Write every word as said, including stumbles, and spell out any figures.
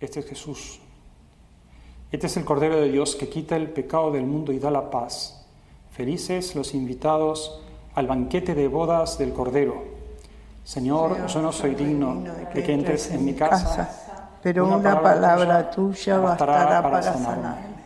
Este es Jesús. Este es el Cordero de Dios que quita el pecado del mundo y da la paz. Felices los invitados al banquete de bodas del Cordero. Señor, Señor yo no soy digno de que, de que entres en mi casa, casa pero una, una palabra, palabra tuya bastará para, para sanar. sanar.